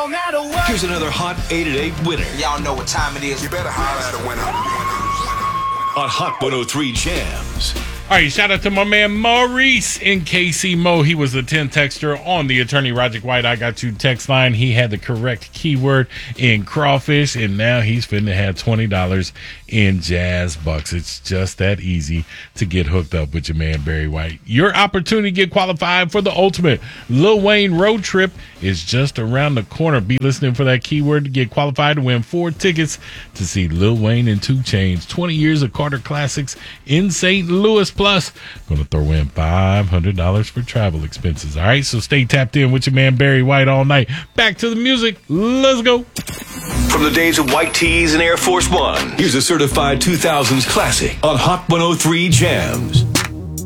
Here's another hot 8 at 8 winner Y'all know what time it is. You better holler at a winner. on Hot 103 Jams. All right, shout out to my man Maurice in KC Mo. He was the 10 texter on the Attorney Roger White I Got You text line. He had the correct keyword in crawfish, and now he's finna have $20 in jazz bucks. It's just that easy to get hooked up with your man Barry White. Your opportunity to get qualified for the ultimate Lil Wayne road trip is just around the corner. Be listening for that keyword to get qualified to win 4 tickets to see Lil Wayne and 2 Chainz. 20 years of Carter classics in St. Louis. Plus, going to throw in $500 for travel expenses. All right, so stay tapped in with your man Barry White all night. Back to the music. Let's go. From the days of white tees and Air Force One, here's a certified 2000s classic on Hot 103 Jams.